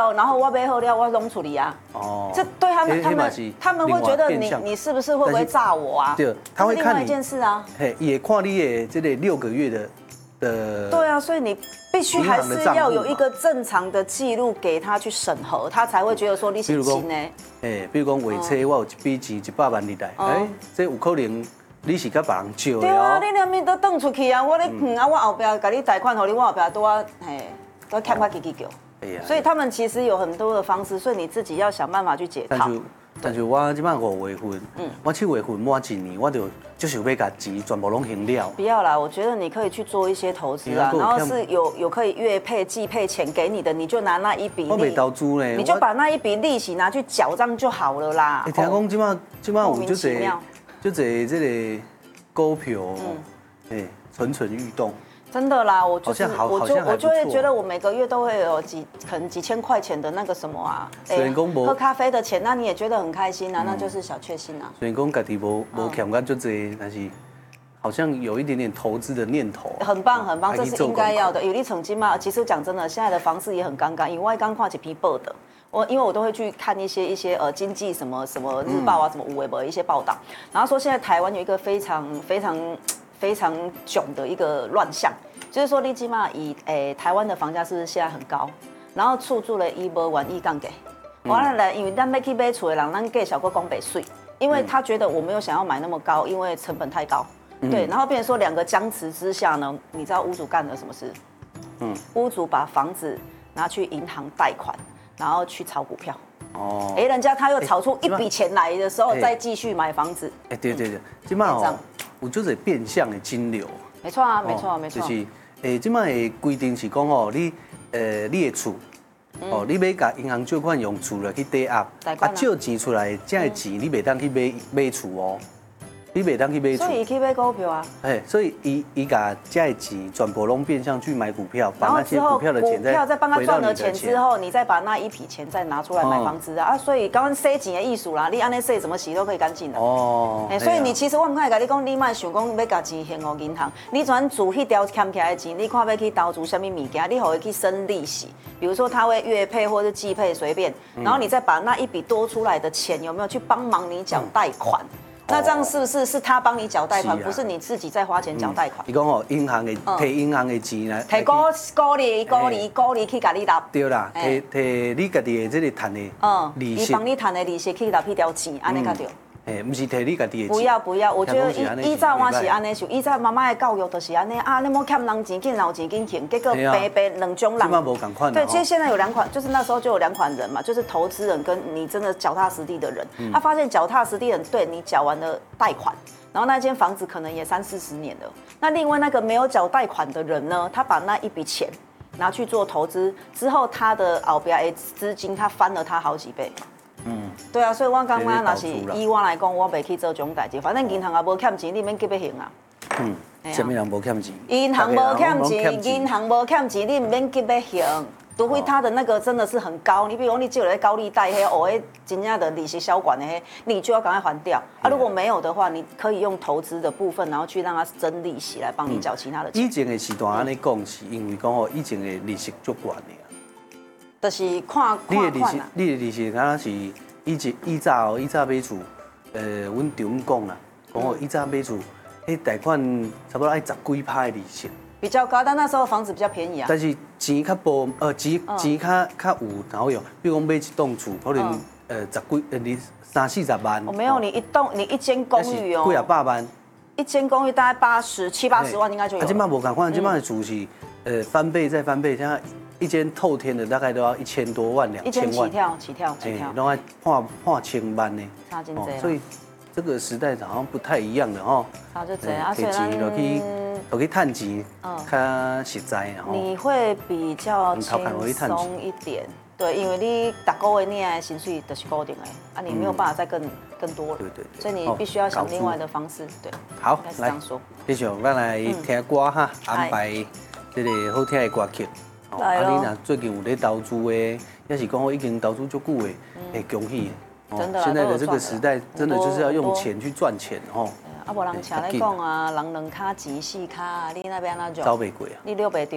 了，然后我买好了，我弄处理啊。哦，这对他们会觉得你是不是会不会炸我啊？ 对，他会看另外一件事啊。 嘿，也看你的这个6个月的。 对啊，所以你必须还是要有一个正常的记录给他去审核，他才会觉得说你是真的。 比如讲画册，我有一笔钱100万入来，这有可能你是甲别人借的。 对啊，你两面都转出去啊，我咧啊，我后边给你贷款，给你我后边都要都欠我几叫。所以他们其实有很多的方式，所以你自己要想办法去解套。 但是我即摆5月份，我7月份满1年，我就想要把钱全部拢还了。 不要啦，我觉得你可以去做一些投资啊，然后是有可以月配、季配钱给你的，你就拿那一笔。 我没投资呢， 你就把那一笔利息拿去缴账就好了啦。 听讲即摆有就这个股票，蠢蠢欲动。 真的啦，我就会觉得我每个月都会有可能几千块钱的那个什么啊，喝咖啡的钱，那你也觉得很开心啊，那就是小确幸啊。 所以讲家己无欠干就这，但是好像有一点点投资的念头。 很棒很棒，这是应该要的。有你曾经嘛，其实讲真的，现在的房市也很尴尬，因为我刚看一篇报的，因为我都会去看一些经济什么日报啊，什么五微博一些报道，然后说现在台湾有一个非常囧的一个乱象，就是说你起码以台湾的房价是不是现在很高，然后出租了1无愿意降价，完了来，因为咱要去买厝的人，咱计小个讲北税，因为他觉得我没有想要买那么高，因为成本太高，对，然后变成说2个僵持之下呢，你知道屋主干了什么事？屋主把房子拿去银行贷款，然后去炒股票。人家他又炒出一笔钱来的时候，再继续买房子。 对，今麦有就是变相的金流。 没错啊，没错。 就是今麦的规定是讲你的厝，你要甲银行借款用厝来去抵押，借钱出来，这个钱你袂当去买厝哦。你袂当去买厝， 所以去买股票啊。 所以伊把这些钱全部拢变相去买股票， 然后之后股票的钱再帮他赚了钱之后，你再把那一笔钱再拿出来买房子啊。所以刚刚洗钱的艺术啦，你按那洗怎么洗都可以干净的。所以你其实我唔看甲你讲，你莫想讲要甲钱还给银行，你转做迄条欠起来的钱，你看要去投资什么物件，你可以去生利息，比如说他会月配或者季配随便，然后你再把那一笔多出来的钱有没有去帮忙你缴贷款？那这样是不是他帮你缴贷款，不是你自己在花钱缴贷款？ 你讲银行的提银行的钱来， 提股利去甲你拿。 对啦，提你家己的这个赚的利息， 伊帮你赚的利息去拿迄条钱，安尼才对。 不是提你家己的钱。不要，我觉得依照我是安尼想，依照妈妈的教育就是安尼啊，你莫欠人钱，紧拿钱紧还，结果白两种人。对，其实现在有2款，就是那时候就有2款人嘛，就是投资人跟你真的脚踏实地的人。他发现脚踏实地人对你缴完了贷款，然后那间房子可能也30-40年了。那另外那个没有缴贷款的人呢，他把那一笔钱拿去做投资之后，他的后边的资金他翻了他好几倍。对啊，所以我刚刚那是以我来讲，我袂去做这种代志。反正银行也无欠钱，你免急要还啊。 什么人无欠钱？ 银行无欠钱，银行无欠钱，你免急要还。除非他的那个真的是很高，你比如说你借了高利贷，真正的利息小管的你就要赶快还掉啊。如果没有的话，你可以用投资的部分，然后去让它增利息来帮你缴其他的钱。 以前的时段安尼讲，是因为讲以前的利息足悬的。 就是看啦。 你的利息，敢若是以早买厝，阮丈讲啦，讲以早买厝，贷款差不多爱10几%的利息。 比较高，但那时候房子比较便宜啊。 但是钱较薄，钱较有然有，比如讲买一栋厝，可能30-40万。 没有，你一间公寓哦， 几啊百万。 一间公寓大概70-80万应该就有。 今麦无同款，今麦的厝是翻倍再翻倍，现在一间透天的大概都要1000多万、2000万。起跳，都要破千万呢。 差真多。 所以这个时代好像不太一样的哈。 差就这样，所以都可以趁钱，较实在。 你会比较轻松一点，对，因为你逐个月你的薪水就是固定的，啊，你没有办法再更多了。对。所以你必须要想另外的方式，对。 好， 来这样说。 继续，咱来听歌哈，安排这个好听的歌曲。 来咯。 你若最近有在投资的，也是讲我已经投资足久的，恭喜。 真的， 现在的这个时代，真的就是要用钱去赚钱哦。 啊，无人请你讲啊，人2卡钱4卡，你那边那种。 走袂过啊。 你溜袂到